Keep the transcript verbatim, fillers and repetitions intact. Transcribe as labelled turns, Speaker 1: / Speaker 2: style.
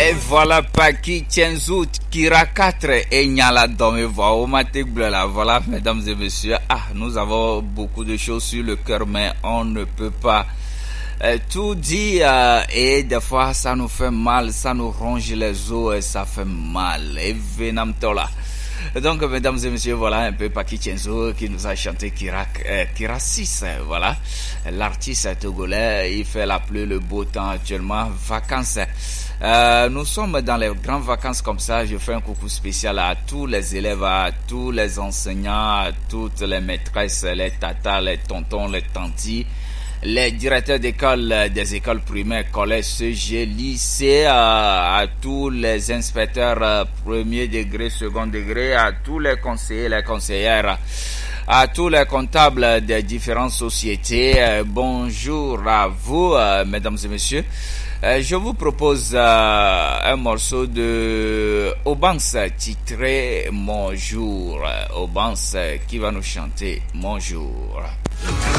Speaker 1: Et voilà Paki Tienzu Kira quatre et Nyala Domevoa au Matic Bleu là. Voilà mesdames et messieurs. Ah, nous avons beaucoup de choses sur le cœur, mais on ne peut pas euh, tout dire euh, et des fois ça nous fait mal, ça nous ronge les os et ça fait mal. Et Venam Tola. Donc, mesdames et messieurs, voilà un peu Paki Tienzo qui nous a chanté Kira, euh, Kira six, voilà. L'artiste togolais, il fait la pluie, le beau temps actuellement, vacances. Euh, nous sommes dans les grandes vacances comme ça. Je fais un coucou spécial à tous les élèves, à tous les enseignants, à toutes les maîtresses, les tatas, les tontons, les tantis, les directeurs d'école, des écoles primaires, collèges, C G, lycées, à, à tous les inspecteurs euh, premier degré, second degré, à tous les conseillers, les conseillères, à tous les comptables des différentes sociétés. Euh, bonjour à vous, euh, mesdames et messieurs. Euh, je vous propose euh, un morceau de Obans titré Mon jour. Obans qui va nous chanter Mon jour.